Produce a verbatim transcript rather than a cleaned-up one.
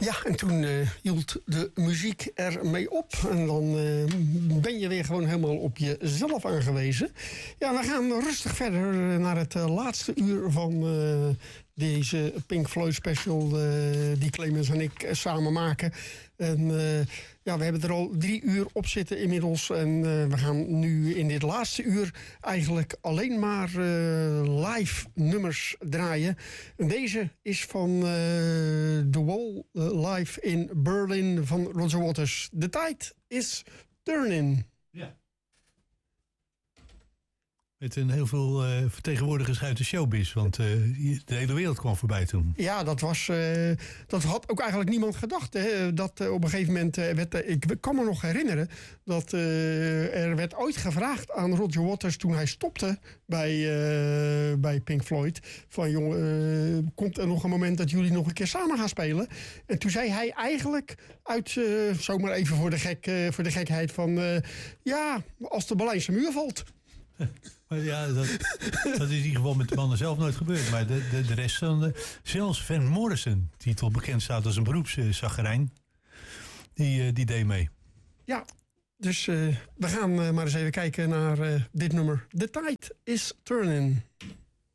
Ja, en toen uh, hield de muziek ermee op. En dan uh, ben je weer gewoon helemaal op jezelf aangewezen. Ja, we gaan rustig verder naar het uh, laatste uur van uh, deze Pink Floyd special uh, die Clemens en ik uh, samen maken. En uh, ja, we hebben er al drie uur op zitten inmiddels. En uh, we gaan nu in dit laatste uur eigenlijk alleen maar uh, live nummers draaien. En deze is van uh, The Wall uh, live in Berlin van Roger Waters. The Tide is Turning. Ja. Met een heel veel uh, vertegenwoordigers uit de showbiz. Want uh, de hele wereld kwam voorbij toen. Ja, dat was. Uh, dat had ook eigenlijk niemand gedacht. Hè? Dat uh, op een gegeven moment. Uh, werd, uh, ik kan me nog herinneren. Dat uh, er werd ooit gevraagd aan Roger Waters. Toen hij stopte bij, uh, bij Pink Floyd. Van jongen, uh, komt er nog een moment dat jullie nog een keer samen gaan spelen? En toen zei hij eigenlijk. Uit. Uh, zomaar even voor de, gek, uh, voor de gekheid van. Uh, ja, als de Berlijnse muur valt. Ja, dat, dat is in ieder geval met de mannen zelf nooit gebeurd. Maar de, de, de rest van de... Zelfs Van Morrison, die toch bekend staat als een beroepszaggerijn, die, uh, die deed mee. Ja, dus uh, we gaan uh, maar eens even kijken naar uh, dit nummer. The Tide is Turning.